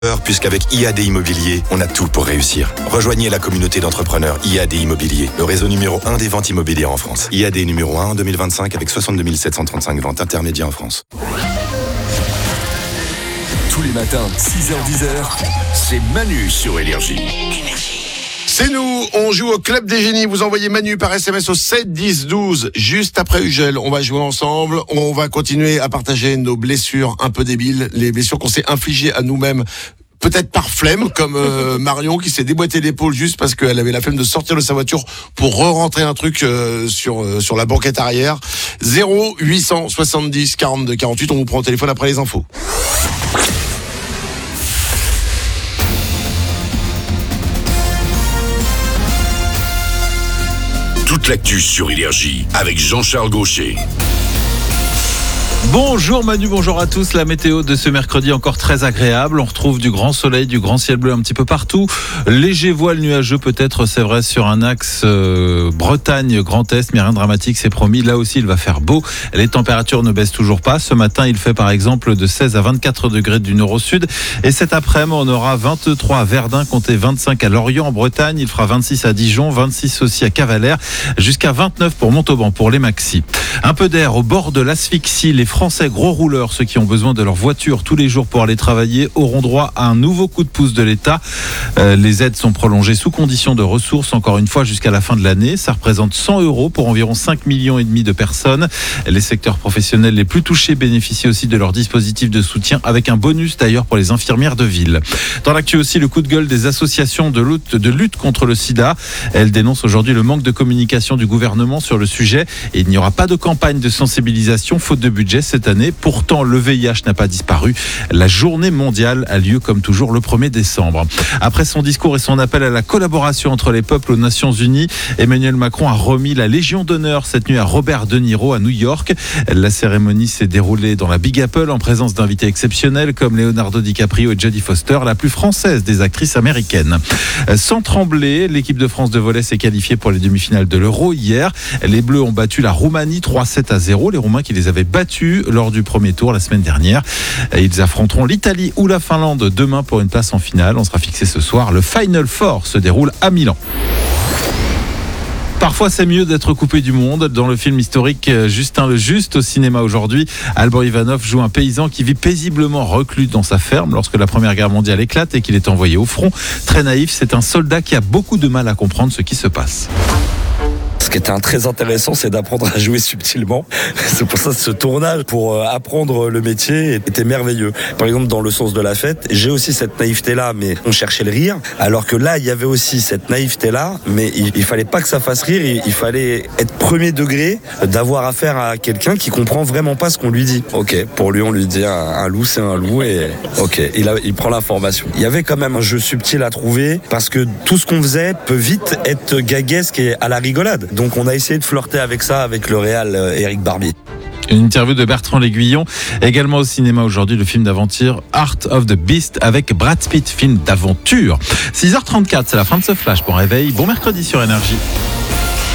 Puisqu'avec IAD Immobilier, on a tout pour réussir. Rejoignez la communauté d'entrepreneurs IAD Immobilier, le réseau numéro 1 des ventes immobilières en France. IAD numéro 1 en 2025 avec 62 735 ventes intermédiaires en France. Tous les matins, 6h-10h, c'est Manu sur Énergie. C'est nous, on joue au Club des Génies. Vous envoyez Manu par SMS au 7 10 12. Juste après Ugel, on va jouer ensemble. On va continuer à partager nos blessures un peu débiles, les blessures qu'on s'est infligées à nous-mêmes. Peut-être par flemme, comme Marion qui s'est déboîté l'épaule juste parce qu'elle avait la flemme de sortir de sa voiture pour re-rentrer un truc sur la banquette arrière. 0870 42 48, on vous prend au téléphone après les infos. Toute l'actu sur Énergie avec Jean-Charles Gaucher. Bonjour Manu, bonjour à tous. La météo de ce mercredi encore très agréable. On retrouve du grand soleil, du grand ciel bleu un petit peu partout. Léger voile nuageux peut-être, c'est vrai, sur un axe Bretagne-Grand Est, mais rien de dramatique, c'est promis. Là aussi, il va faire beau. Les températures ne baissent toujours pas. Ce matin, il fait par exemple de 16 à 24 degrés du nord au sud. Et cet après-midi, on aura 23 à Verdun, comptez 25 à Lorient en Bretagne. Il fera 26 à Dijon, 26 aussi à Cavalère, jusqu'à 29 pour Montauban pour les maxis. Un peu d'air au bord de l'asphyxie. Les Français gros rouleurs, ceux qui ont besoin de leur voiture tous les jours pour aller travailler, auront droit à un nouveau coup de pouce de l'État. Les aides sont prolongées sous condition de ressources, encore une fois, jusqu'à la fin de l'année. Ça représente 100 € pour environ 5,5 millions de personnes. Les secteurs professionnels les plus touchés bénéficient aussi de leur dispositif de soutien, avec un bonus d'ailleurs pour les infirmières de ville. Dans l'actu aussi, le coup de gueule des associations de lutte contre le sida. Elles dénoncent aujourd'hui le manque de communication du gouvernement sur le sujet. Et il n'y aura pas de campagne de sensibilisation faute de budget cette année. Pourtant, le VIH n'a pas disparu. La journée mondiale a lieu comme toujours le 1er décembre. Après son discours et son appel à la collaboration entre les peuples aux Nations Unies, Emmanuel Macron a remis la Légion d'honneur cette nuit à Robert De Niro à New York. La cérémonie s'est déroulée dans la Big Apple en présence d'invités exceptionnels comme Leonardo DiCaprio et Jodie Foster, la plus française des actrices américaines. Sans trembler, l'équipe de France de volley s'est qualifiée pour les demi-finales de l'Euro hier. Les Bleus ont battu la Roumanie 3-7-0. Les Roumains qui les avaient battus lors du premier tour la semaine dernière. Ils affronteront l'Italie ou la Finlande demain pour une place en finale. On sera fixé ce soir. Le Final Four se déroule à Milan. Parfois, c'est mieux d'être coupé du monde. Dans le film historique Justin le Juste au cinéma aujourd'hui, Alban Ivanov joue un paysan qui vit paisiblement reclus dans sa ferme lorsque la Première Guerre mondiale éclate et qu'il est envoyé au front. Très naïf, c'est un soldat qui a beaucoup de mal à comprendre ce qui se passe. Ce qui était très intéressant, c'est d'apprendre à jouer subtilement. C'est pour ça que ce tournage, pour apprendre le métier, était merveilleux. Par exemple, dans Le Sens de la Fête, j'ai aussi cette naïveté-là, mais on cherchait le rire. Alors que là, il y avait aussi cette naïveté-là, mais il fallait pas que ça fasse rire. Il fallait être premier degré, d'avoir affaire à quelqu'un qui comprend vraiment pas ce qu'on lui dit. Ok, pour lui, on lui dit un loup, c'est un loup, et ok, il prend l'information. Il y avait quand même un jeu subtil à trouver, parce que tout ce qu'on faisait peut vite être gaguesque et à la rigolade. Donc on a essayé de flirter avec ça avec le réal Éric Barbier. Une interview de Bertrand L'Aiguillon. Également au cinéma aujourd'hui, le film d'aventure Art of the Beast avec Brad Pitt, film d'aventure. 6h34, c'est la fin de ce flash. Bon réveil, bon mercredi sur Énergie.